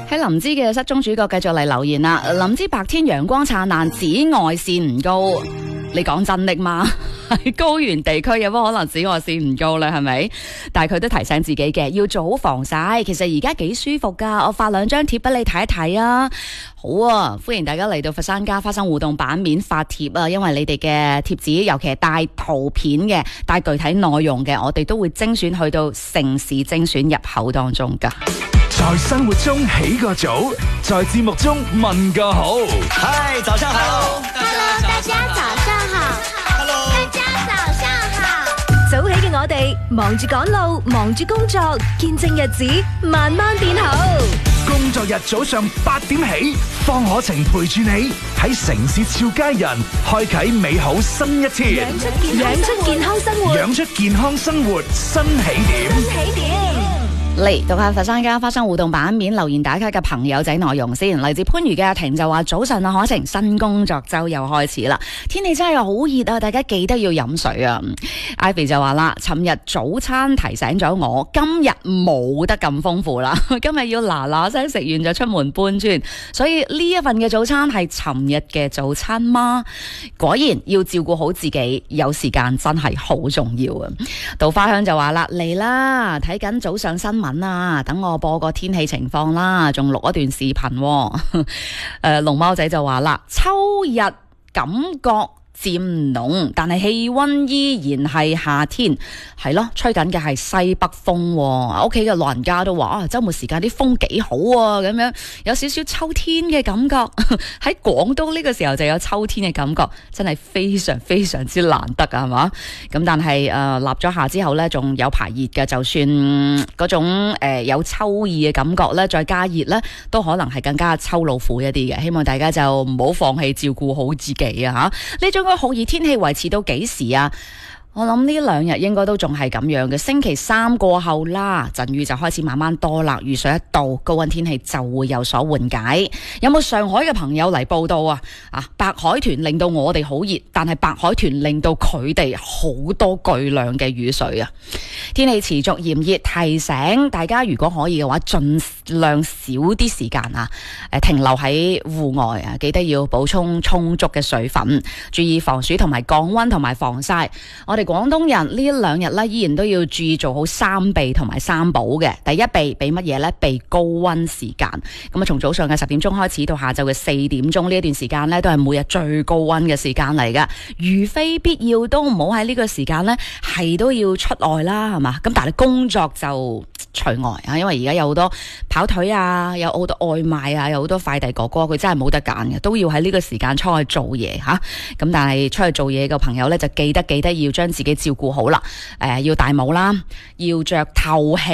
喺林芝嘅失蹤主角繼續嚟留言啦。林芝白天陽光燦爛，紫外線唔高。你講真的嗎？喺高原地區有乜可能紫外線唔高咧？係咪？但係佢都提醒自己嘅，要做好防曬。其實而家幾舒服噶，我發兩張貼俾你睇一睇啊！好啊，歡迎大家嚟到佛山家花生互動版面發貼啊！因為你哋嘅貼紙，尤其係帶圖片嘅、帶具體內容嘅，我哋都會精選去到城市精選入口當中噶。 在生活中起個早，在節目中問個好。 嗨，早上好。 Hello， 大家早上好。 Hello， 大家早上好。 早起嘅我哋，忙住趕路，忙住工作，見證日子慢慢變好。 工作日早上8點起，方可晴陪住你喺城市俏佳人，開啟美好新一天。 養出健康生活， 養出健康生活新起點。 嚟讀下佛山家花生互動版面留言打卡嘅朋友仔內容先。嚟自番禺嘅阿婷就話：早晨啊，可晴，新工作周又開始啦，天氣真係好熱啊，大家記得要飲水啊。Ivy 就話啦：尋日早餐提醒咗我，今日冇得咁豐富啦，今日要嗱嗱聲食完就出門搬磚，所以呢一份嘅早餐係尋日嘅早餐嗎？果然要照顧好自己，有時間真係好重要啊。稻花香就話啦：嚟啦，睇緊早上新聞啊，等我播個天氣情況啦，仲錄一段視頻。龍貓仔就話啦：秋日感覺漸濃，但係氣溫依然係夏天，係咯，吹緊嘅係西北風。屋企嘅老人家都話：啊，周末時間啲風幾好啊，咁樣有少少秋天嘅感覺。喺廣東呢個時候就有秋天嘅感覺，真係非常非常之難得啊，係嘛？咁但係立咗夏之後呢，仲有排熱嘅，就算嗰種有秋意嘅感覺呢，再加熱呢，都可能係更加秋老虎一啲嘅。希望大家就唔好放棄照顧好自己啊！吓，呢種酷熱天氣維持到幾時啊？我諗呢兩日應該都仲係咁樣嘅。星期三過後啦，陣雨就開始慢慢多啦，雨水一到，高溫天氣就會有所緩解。有冇上海嘅朋友嚟報道啊？白海豚令到我哋好熱，但係白海豚令到佢哋好多巨量嘅雨水啊！天氣持續炎熱，提醒大家如果可以嘅話，盡量少啲時間停留喺戶外啊，記得要補充充足嘅水分，注意防暑同埋降溫同埋防曬。我哋廣東人呢兩日咧，依然都要注意做好三避同埋三保嘅。第一避乜嘢呢？避高溫時間。咁啊，從早上嘅10點鐘開始到下晝嘅4點鐘呢一段時間呢，都係每日最高溫嘅時間嚟噶。如非必要，都唔好喺呢個時間呢係都要出外啦，係嘛？咁但係工作就除外啊，因為而家有好多跑腿啊，有好多外賣啊，有好多快遞哥哥，佢真係冇得揀嘅，都要喺呢個時間出去做嘢吓。咁但係出去做嘢嘅朋友呢，就記得要將自己照顧好啦。要戴帽啦，要着透氣